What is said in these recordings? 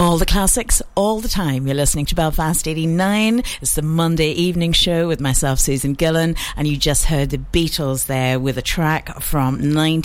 All the classics, all the time. You're listening to Belfast 89. It's the Monday evening show with myself, Susan Gillan, and you just heard the Beatles there with a track from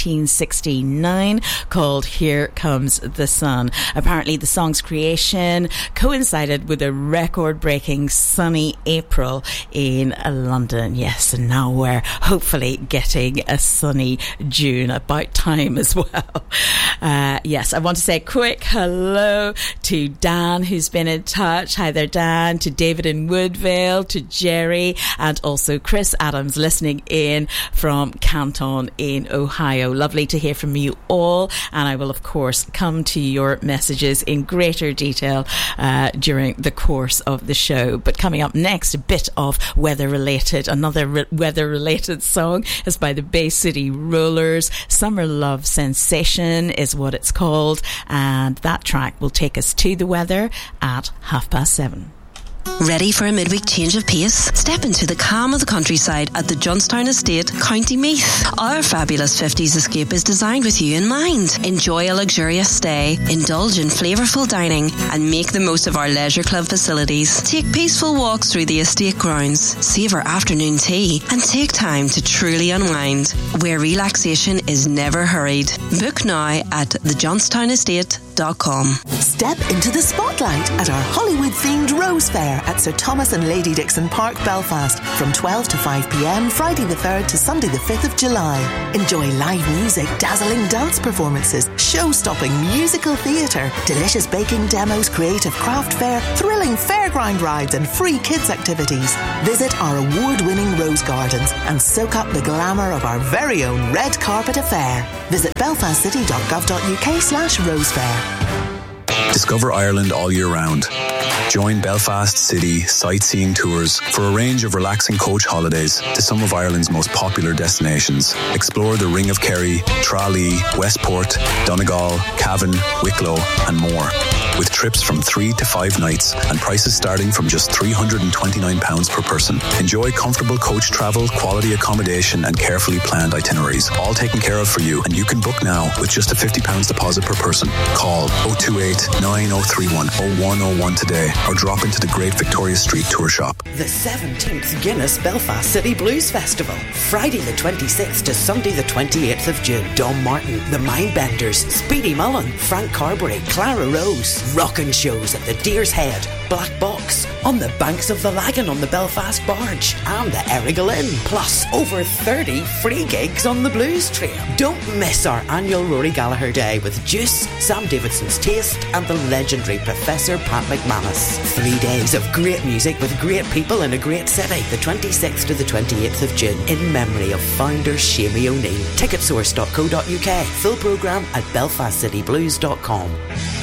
1969 called Here Comes the Sun. Apparently the song's creation coincided with a record-breaking sunny April in London. Yes, and now we're hopefully getting a sunny June. About time as well. Yes, I want to say a quick hello to Dan, who's been in touch. Hi there, Dan. To David in Woodvale, to Jerry, and also Chris Adams listening in from Canton in Ohio. Lovely to hear from you all, and I will of course come to your messages in greater detail during the course of the show. But coming up next, a bit of weather-related. Another weather-related song is by the Bay City Rollers. Summer Love Sensation is what it's called, and that track will take us to the weather at 7:30. Ready for a midweek change of pace? Step into the calm of the countryside at the Johnstown Estate, County Meath. Our fabulous 50s escape is designed with you in mind. Enjoy a luxurious stay, indulge in flavourful dining, and make the most of our leisure club facilities. Take peaceful walks through the estate grounds, savour afternoon tea, and take time to truly unwind, where relaxation is never hurried. Book now at thejohnston.com. Step into the spotlight at our Hollywood-themed Rose Fair at Sir Thomas and Lady Dixon Park, Belfast, from 12 to 5 p.m, Friday the 3rd to Sunday the 5th of July. Enjoy live music, dazzling dance performances, show-stopping musical theatre, delicious baking demos, creative craft fair, thrilling fairground rides and free kids activities. Visit our award-winning Rose Gardens and soak up the glamour of our very own red carpet affair. Visit belfastcity.gov.uk/Rose Fair. Discover Ireland all year round. Join Belfast City sightseeing tours for a range of relaxing coach holidays to some of Ireland's most popular destinations. Explore the Ring of Kerry, Tralee, Westport, Donegal, Cavan, Wicklow and more. With trips from 3 to 5 nights and prices starting from just £329 per person. Enjoy comfortable coach travel, quality accommodation and carefully planned itineraries. All taken care of for you, and you can book now with just a £50 deposit per person. Call 028 9031 0101 today or drop into the Great Victoria Street Tour Shop. The 17th Guinness Belfast City Blues Festival. Friday the 26th to Sunday the 28th of June. Dom Martin, The Mindbenders, Speedy Mullen, Frank Carberry, Clara Rose. Rockin' shows at the Deer's Head, Black Box, on the banks of the Lagan on the Belfast Barge and the Errigal Inn. Plus over 30 free gigs on the Blues Trail. Don't miss our annual Rory Gallagher Day with Juice, Sam Davidson's Taste and the legendary Professor Pat McManus. 3 days of great music with great people in a great city. The 26th to the 28th of June in memory of founder Shamie O'Neill. Ticketsource.co.uk. Full programme at belfastcityblues.com.